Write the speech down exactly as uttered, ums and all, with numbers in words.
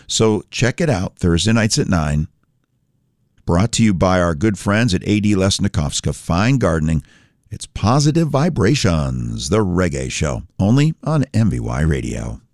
So check it out Thursday nights at nine. Brought to you by our good friends at A D Lesnikovska Fine Gardening. It's Positive Vibrations, the reggae show, only on M V Y Radio.